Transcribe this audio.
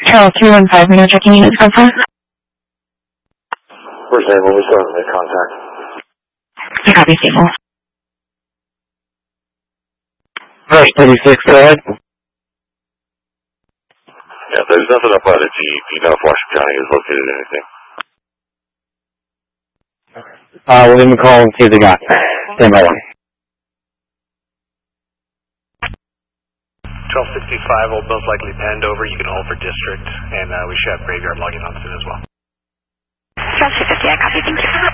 Charles 315, we are checking units contact. First name, when we start to make contact. Copy, Stable. First 36, go ahead. Yeah, there's nothing up on it. Do you know if Washington County has located anything? We'll give them a call and see if they got it. Stand by one. 1265 will most likely penned over. You can hold for district, and we should have graveyard logging on soon as well. 1250, I copy, thank you.